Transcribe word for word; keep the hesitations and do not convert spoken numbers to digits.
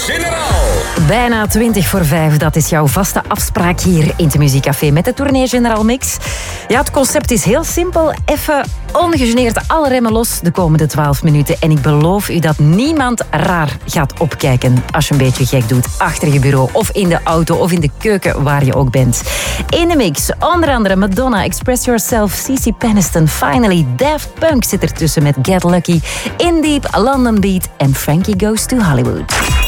Generaal. Bijna twintig voor vijf, dat is jouw vaste afspraak hier in het Muziekcafé met de Tournee General Mix. Ja, het concept is heel simpel. Even ongegeneerd alle remmen los de komende twaalf minuten. En ik beloof u dat niemand raar gaat opkijken als je een beetje gek doet achter je bureau of in de auto of in de keuken waar je ook bent. In de mix onder andere Madonna, Express Yourself, Cici Peniston, Finally, Daft Punk zit ertussen met Get Lucky, In Deep, London Beat en Frankie Goes to Hollywood.